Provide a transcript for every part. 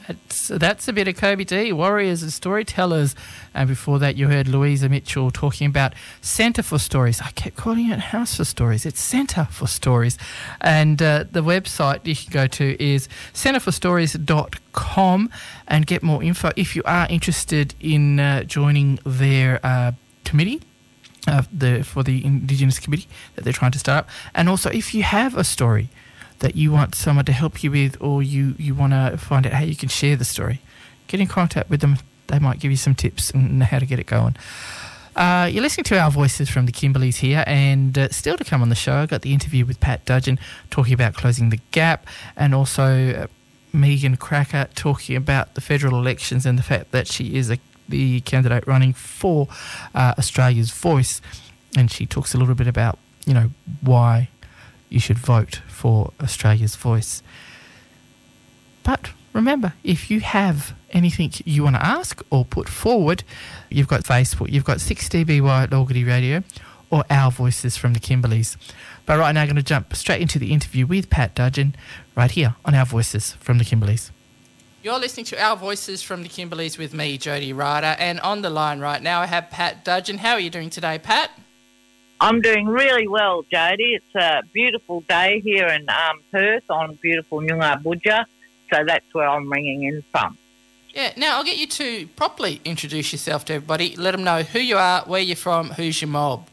That's a bit of Kobe D, Warriors and Storytellers. And before that, you heard Louisa Mitchell talking about Centre for Stories. I kept calling it House for Stories. It's Centre for Stories. And the website you can go to is centreforstories.com and get more info if you are interested in joining their committee. For the Indigenous committee that they're trying to start up. And also, if you have a story that you want someone to help you with, or you want to find out how you can share the story, get in contact with them. They might give you some tips on how to get it going. You're listening to Our Voices from the Kimberleys here, and still to come on the show, I got the interview with Pat Dudgeon talking about closing the gap, and also Megan Cracker talking about the federal elections and the fact that she is the candidate running for Australia's Voice, and she talks a little bit about, why you should vote for Australia's Voice. But remember, if you have anything you want to ask or put forward, you've got Facebook, you've got 6DBY at Algety Radio, or Our Voices from the Kimberleys. But right now, I'm going to jump straight into the interview with Pat Dudgeon right here on Our Voices from the Kimberleys. You're listening to Our Voices from the Kimberleys with me, Jody Ryder, and on the line right now I have Pat Dudgeon. How are you doing today, Pat? I'm doing really well, Jody. It's a beautiful day here in Perth on beautiful Noongar Budja, so that's where I'm ringing in from. Yeah, now I'll get you to properly introduce yourself to everybody. Let them know who you are, where you're from, who's your mob.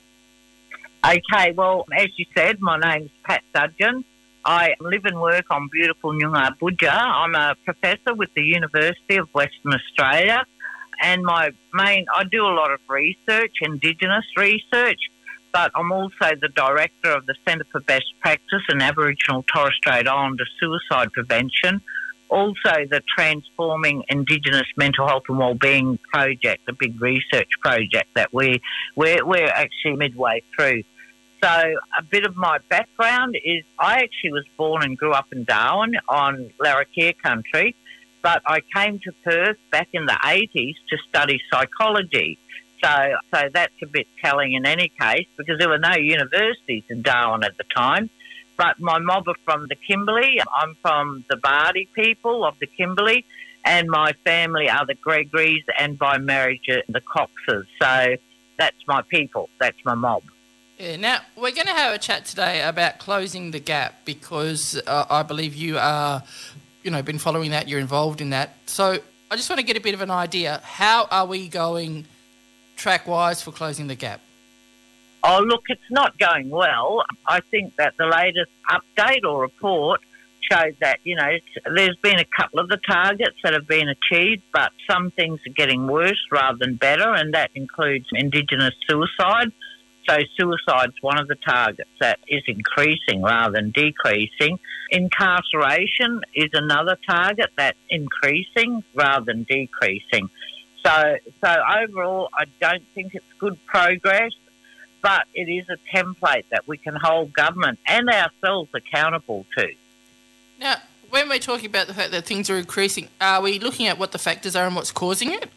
Okay, well, as you said, my name's Pat Dudgeon. I live and work on beautiful Noongar Budja. I'm a professor with the University of Western Australia, and I do a lot of research, Indigenous research, but I'm also the director of the Centre for Best Practice in Aboriginal Torres Strait Islander Suicide Prevention, also the Transforming Indigenous Mental Health and Wellbeing project, a big research project that we're actually midway through. So a bit of my background is I actually was born and grew up in Darwin on Larrakia country, but I came to Perth back in the 80s to study psychology. So that's a bit telling in any case, because there were no universities in Darwin at the time. But my mob are from the Kimberley. I'm from the Bardi people of the Kimberley, and my family are the Gregories, and by marriage the Coxes. So that's my people. That's my mob. Yeah, now, we're going to have a chat today about closing the gap, because I believe you are, been following that, you're involved in that. So I just want to get a bit of an idea. How are we going track-wise for closing the gap? Oh, look, it's not going well. I think that the latest update or report showed that, there's been a couple of the targets that have been achieved, but some things are getting worse rather than better, and that includes Indigenous suicide. So suicide's one of the targets that is increasing rather than decreasing. Incarceration is another target that's increasing rather than decreasing. So overall, I don't think it's good progress, but it is a template that we can hold government and ourselves accountable to. Now, when we're talking about the fact that things are increasing, are we looking at what the factors are and what's causing it?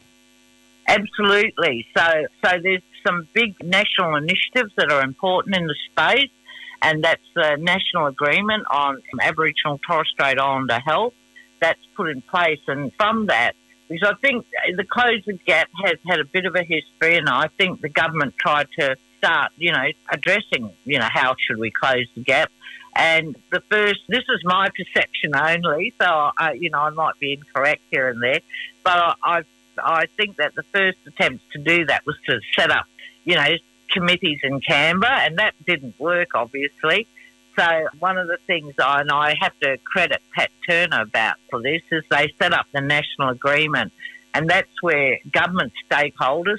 Absolutely. So there's some big national initiatives that are important in the space, and that's the National Agreement on Aboriginal Torres Strait Islander Health that's put in place. And from that, because I think the Close the Gap has had a bit of a history, and I think the government tried to start, addressing, how should we close the gap. And this is my perception only, so, I might be incorrect here and there, but I think that the first attempt to do that was to set up, committees in Canberra, and that didn't work, obviously. So one of the things I have to credit Pat Turner about for this is they set up the National Agreement, and that's where government stakeholders,